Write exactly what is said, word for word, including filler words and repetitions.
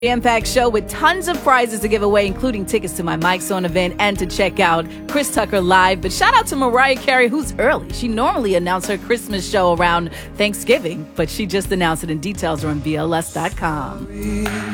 Jam-packed show with tons of prizes to give away, including tickets to my Mike's Own event and to check out Chris Tucker live. But shout out to Mariah Carey, who's early. She normally announced her Christmas show around Thanksgiving, but she just announced it, and details are on B L S dot com.